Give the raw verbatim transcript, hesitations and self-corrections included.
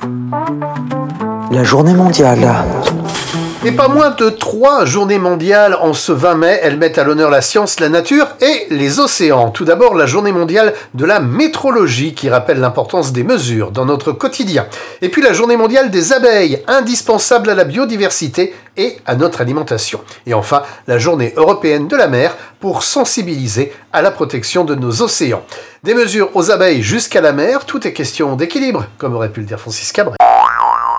La journée mondiale. Et pas moins de trois journées mondiales en ce vingt mai. Elles mettent à l'honneur la science, la nature et les océans. Tout d'abord, la journée mondiale de la métrologie qui rappelle l'importance des mesures dans notre quotidien. Et puis la journée mondiale des abeilles, indispensable à la biodiversité et à notre alimentation. Et enfin, la journée européenne de la mer pour sensibiliser à la protection de nos océans. Des mesures aux abeilles jusqu'à la mer, tout est question d'équilibre, comme aurait pu le dire Francis Cabret.